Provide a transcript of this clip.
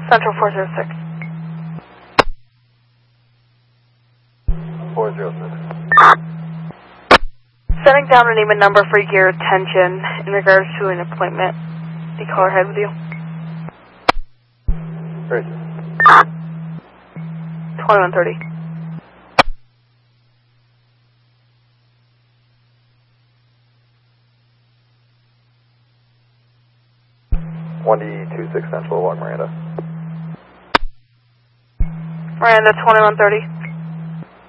Central 406. 406. Sending down a name and number for your attention in regards to an appointment. The caller had with you. Great. 2130. D26 Central along Miranda. Miranda 2130.